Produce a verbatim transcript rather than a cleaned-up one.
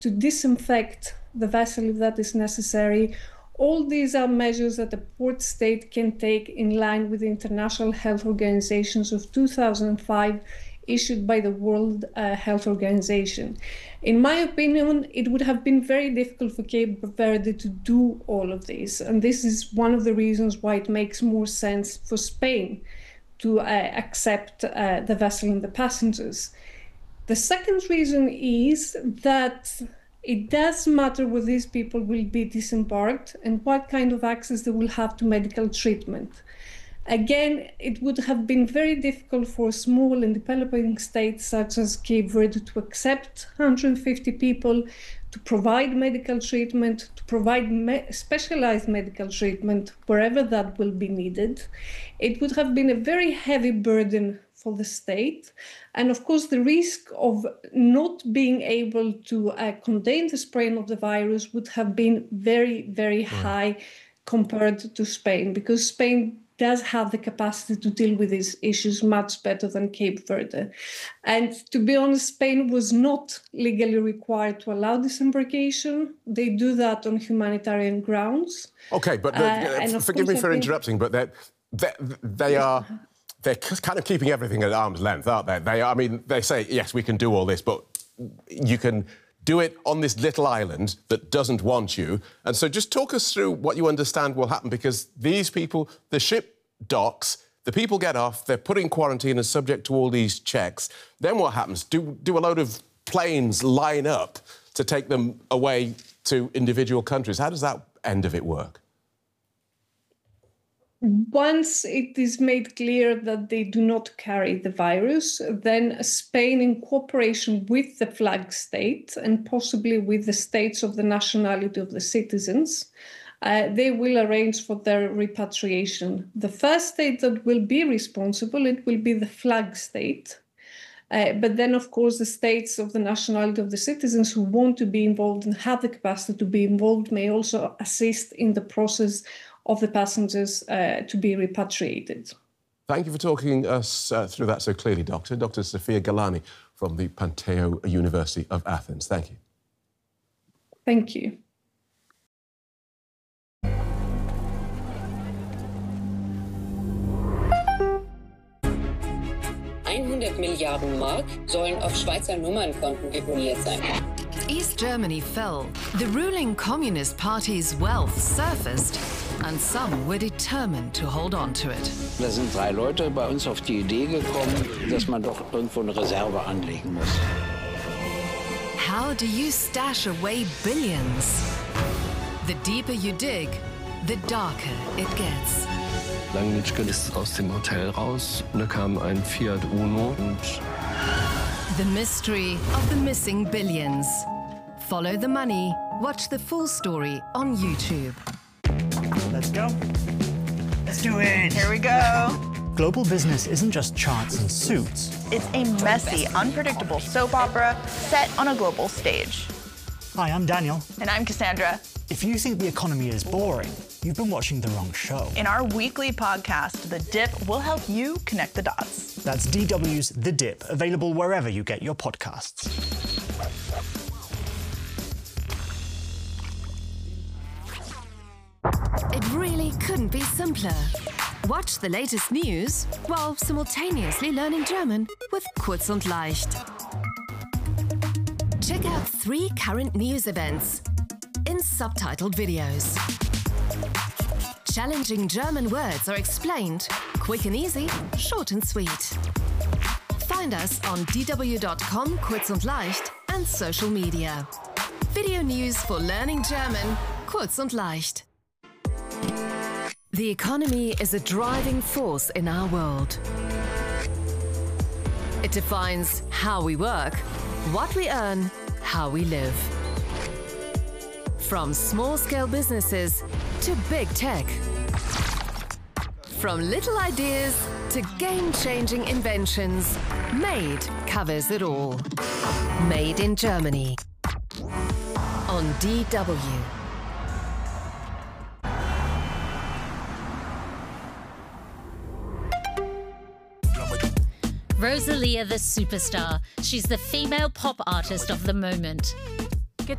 to disinfect the vessel if that is necessary. All these are measures that a port state can take in line with the International Health Organizations of two thousand five, issued by the World uh, Health Organization. In my opinion, it would have been very difficult for Cape Verde to do all of this. And this is one of the reasons why it makes more sense for Spain to uh, accept uh, the vessel and the passengers. The second reason is that it does matter where these people will be disembarked and what kind of access they will have to medical treatment. Again, it would have been very difficult for a small and developing state such as Cape Verde to accept one hundred fifty people, to provide medical treatment, to provide me- specialized medical treatment wherever that will be needed. It would have been a very heavy burden for the state. And of course, the risk of not being able to uh, contain the spread of the virus would have been very, very high compared to Spain, because Spain does have the capacity to deal with these issues much better than Cape Verde. And to be honest, Spain was not legally required to allow disembarkation. They do that on humanitarian grounds. Okay, but the, uh, forgive me for interrupting, but they're, they're, they are... They're kind of keeping everything at arm's length, aren't they? They, I mean, they say, yes, we can do all this, but you can do it on this little island that doesn't want you. And so just talk us through what you understand will happen, because these people, the ship docks, the people get off, they're put in quarantine and subject to all these checks. Then what happens? Do, do a load of planes line up to take them away to individual countries? How does that end of it work? Once it is made clear that they do not carry the virus, then Spain, in cooperation with the flag state and possibly with the states of the nationality of the citizens, uh, they will arrange for their repatriation. The first state that will be responsible, it will be the flag state. Uh, but then, of course, the states of the nationality of the citizens who want to be involved and have the capacity to be involved may also assist in the process of the passengers uh, to be repatriated. Thank you for talking us uh, through that so clearly, Doctor. Doctor Sofia Galani from the Panteu University of Athens. Thank you. Thank you. hundert Milliarden Mark sollen auf Schweizer Nummernkonten deponiert sein. East Germany fell, the ruling Communist Party's wealth surfaced, and some were determined to hold on to it. Da sind drei Leute bei uns auf die Idee gekommen, dass man doch irgendwo eine Reserve anlegen muss. How do you stash away billions? The deeper you dig, the darker it gets. Langnitschke ist aus dem Hotel raus und da kam ein Fiat Uno und... The mystery of the missing billions. Follow the money. Watch the full story on YouTube. Let's go. Let's do it. Here we go. Global business isn't just charts and suits. It's a messy, unpredictable soap opera set on a global stage. Hi, I'm Daniel. And I'm Cassandra. If you think the economy is boring, you've been watching the wrong show. In our weekly podcast, The Dip, we'll help you connect the dots. That's D W's The Dip, available wherever you get your podcasts. It really couldn't be simpler. Watch the latest news while simultaneously learning German with Kurz und Leicht. Check out three current news events in subtitled videos. Challenging German words are explained, quick and easy, short and sweet. Find us on d w dot com, Kurz und Leicht, and social media. Video news for learning German, Kurz und Leicht. The economy is a driving force in our world. It defines how we work, what we earn, how we live. From small-scale businesses to big tech. From little ideas to game-changing inventions, MADE covers it all. Made in Germany. On D W. Rosalia the superstar. She's the female pop artist of the moment.